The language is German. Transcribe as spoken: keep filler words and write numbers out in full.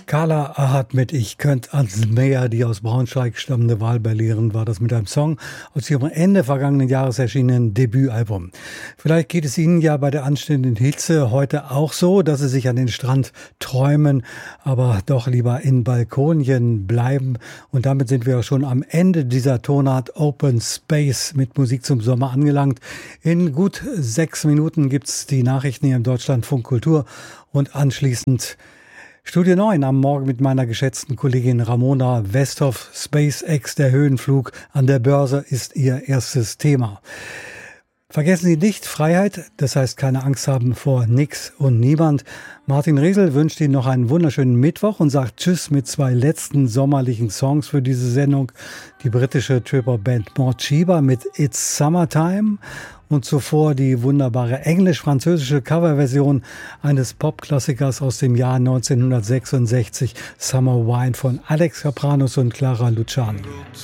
Carla Ahad mit Ich könnt ans Meer, die aus Braunschweig stammende Wahlberlinerin war das mit einem Song aus ihrem Ende vergangenen Jahres erschienenen Debütalbum. Vielleicht geht es Ihnen ja bei der anstehenden Hitze heute auch so, dass Sie sich an den Strand träumen, aber doch lieber in Balkonien bleiben. Und damit sind wir auch schon am Ende dieser Tonart Open Space mit Musik zum Sommer angelangt. In gut sechs Minuten gibt's die Nachrichten hier im Deutschlandfunk Kultur und anschließend Studio neun am Morgen mit meiner geschätzten Kollegin Ramona Westhoff. SpaceX, der Höhenflug an der Börse, ist ihr erstes Thema. Vergessen Sie nicht, Freiheit, das heißt keine Angst haben vor nix und niemand. Martin Riesel wünscht Ihnen noch einen wunderschönen Mittwoch und sagt Tschüss mit zwei letzten sommerlichen Songs für diese Sendung. Die britische Trip-Hop-Band Morcheeba mit It's Summertime und zuvor die wunderbare englisch-französische Coverversion eines Popklassikers aus dem Jahr neunzehnhundertsechsundsechzig, Summer Wine von Alex Kapranos und Clara Luciani.